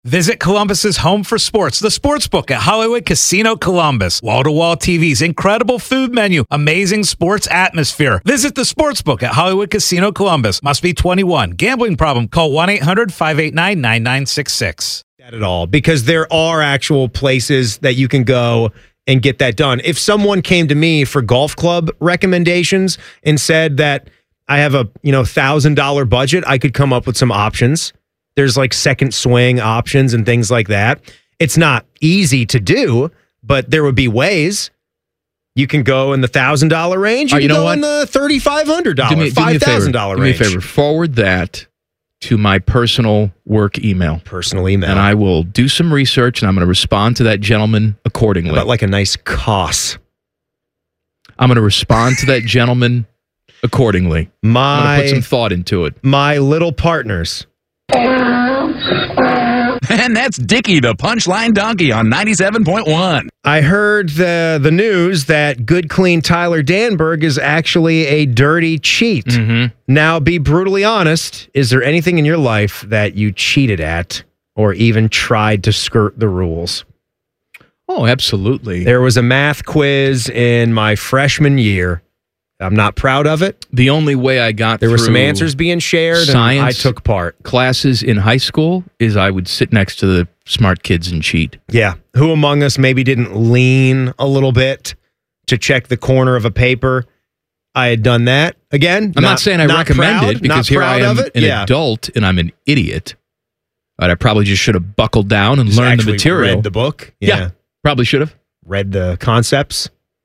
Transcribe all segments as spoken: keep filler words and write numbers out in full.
Visit Columbus's home for sports, the Sportsbook at Hollywood Casino Columbus. Wall-to-wall T Vs, incredible food menu, amazing sports atmosphere. Visit the Sportsbook at Hollywood Casino Columbus. Must be twenty-one. Gambling problem? Call one eight hundred five eight nine nine nine six six. That at all, because there are actual places that you can go and get that done. If someone came to me for golf club recommendations and said that I have a you know one thousand dollars budget, I could come up with some options. There's like second swing options and things like that. It's not easy to do, but there would be ways. You can go in the one thousand dollars range. You, right, you can know go what? in the three thousand five hundred dollars, five thousand dollars range. Do me a favor. Forward that to my personal work email. Personal email. And I will do some research, and I'm going to respond to that gentleman accordingly. About like a nice cost. I'm going to respond to that gentleman accordingly. My, I'm going to put some thought into it. My little partners. And that's Dickie, the punchline donkey on ninety-seven point one. I heard the the news that good, clean Tyler Danberg is actually a dirty cheat. Mm-hmm. Now, be brutally honest. Is there anything in your life that you cheated at or even tried to skirt the rules? Oh, absolutely. There was a math quiz in my freshman year. I'm not proud of it. The only way I got there through were some answers being shared, science and I took part. Classes in high school is I would sit next to the smart kids and cheat. Yeah. Who among us maybe didn't lean a little bit to check the corner of a paper? I had done that. Again, I'm not, not saying I not recommend proud, it because here I am an yeah. adult and I'm an idiot. But I probably just should have buckled down and just learned the material. Read the book. Yeah, yeah. probably should have. Read the concepts.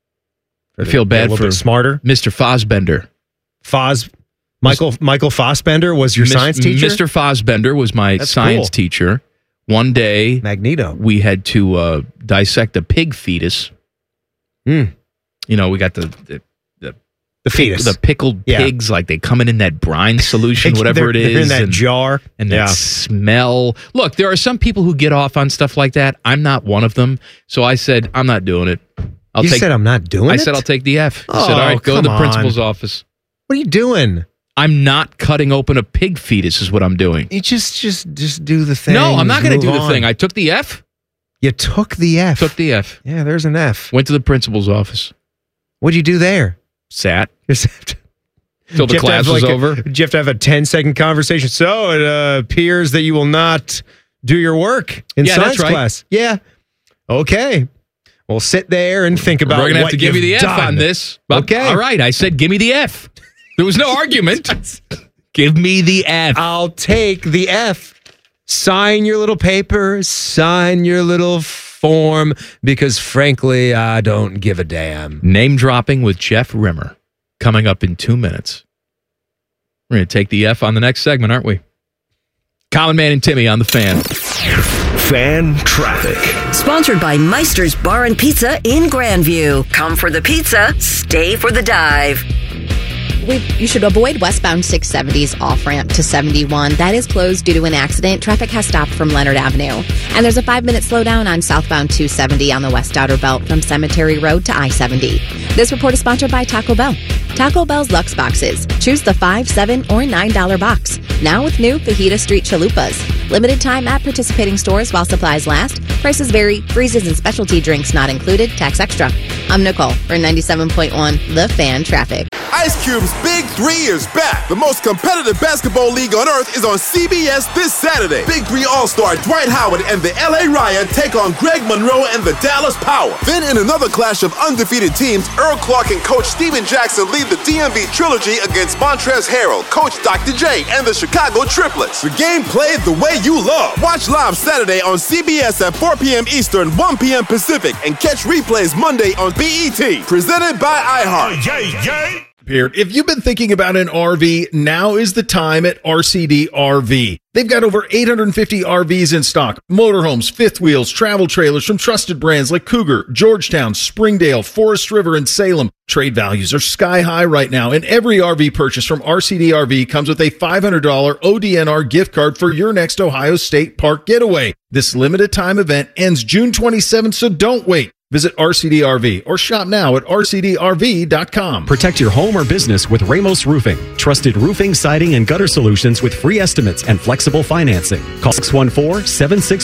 I feel bad for smarter. Mister Fosbender. Foz, Michael Michael Fosbender was your Mis- science teacher? Mister Fosbender was my That's science cool. teacher. One day, Magneto. we had to uh, dissect a pig fetus. Mm. You know, we got the the, the, the fetus, the pickled yeah. pigs, like they come in in that brine solution, whatever it is, they're in that and, jar, and yeah. that smell. Look, there are some people who get off on stuff like that. I'm not one of them. So I said, I'm not doing it. I'll you take, said I'm not doing I it? I said I'll take the F. I oh, said, all right, go to the on. principal's office. What are you doing? I'm not cutting open a pig fetus is what I'm doing. You just just just do the thing. No, I'm not going to do the on. thing. I took the F. You took the F. Took the F. Yeah, there's an F. Went to the principal's office. What'd you do there? Sat. Till the class was like over. A, you have to have a ten second conversation. So it uh, appears that you will not do your work in yeah, science that's right. class. Yeah. Okay. Well, sit there and think about. We're gonna have what to give you the F done. on this. But, okay. All right. I said, give me the F. There was no argument. Give me the F. I'll take the F. Sign your little paper. Sign your little form. Because frankly, I don't give a damn. Name dropping with Jeff Rimmer coming up in two minutes. We're going to take the F on the next segment, aren't we? Common Man and Timmy on the Fan. Fan Traffic. Sponsored by Meister's Bar and Pizza in Grandview. Come for the pizza, stay for the dive. We, you should avoid westbound six seventy's off-ramp to seventy-one. That is closed due to an accident. Traffic has stopped from Leonard Avenue. And there's a five-minute slowdown on southbound two seventy on the West Outer Belt from Cemetery Road to I seventy. This report is sponsored by Taco Bell. Taco Bell's Lux Boxes. Choose the five, seven, or nine dollar box. Now with new Fajita Street Chalupas. Limited time at participating stores while supplies last. Prices vary. Freezes and specialty drinks not included. Tax extra. I'm Nicole for ninety-seven point one The Fan Traffic. Ice Cube's Big Three is back. The most competitive basketball league on earth is on C B S this Saturday. Big Three All-Star Dwight Howard and the L A Riot take on Greg Monroe and the Dallas Power. Then in another clash of undefeated teams, Earl Clark and Coach Steven Jackson lead the D M V Trilogy against Montrezl Harrell, Coach Doctor J, and the Chicago Triplets. The game played the way you love. Watch live Saturday on C B S at four p.m. Eastern, one p.m. Pacific, and catch replays Monday on B E T. Presented by iHeart. Yay, yay. If you've been thinking about an R V, now is the time at R C D R V. They've got over eight hundred fifty R Vs in stock. Motorhomes, fifth wheels, travel trailers from trusted brands like Cougar, Georgetown, Springdale, Forest River, and Salem. Trade values are sky high right now, and every R V purchase from R C D R V comes with a five hundred dollars O D N R gift card for your next Ohio State Park getaway. This limited time event ends June twenty-seventh, so don't wait. Visit R C D R V or shop now at R C D R V dot com. Protect your home or business with Ramos Roofing. Trusted roofing, siding, and gutter solutions with free estimates and flexible financing. Call six one four, seven six